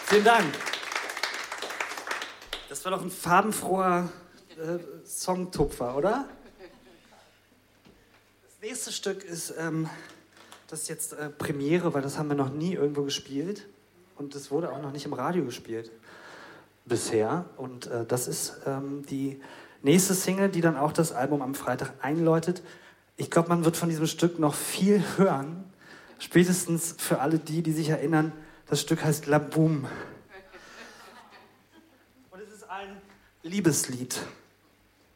Vielen Dank. Das war doch ein farbenfroher Songtupfer, oder? Das nächste Stück ist, das ist jetzt Premiere, weil das haben wir noch nie irgendwo gespielt. Und es wurde auch noch nicht im Radio gespielt bisher. Und das ist die nächste Single, die dann auch das Album am Freitag einläutet. Ich glaube, man wird von diesem Stück noch viel hören. Spätestens für alle die sich erinnern, das Stück heißt La Boum. Und es ist ein Liebeslied.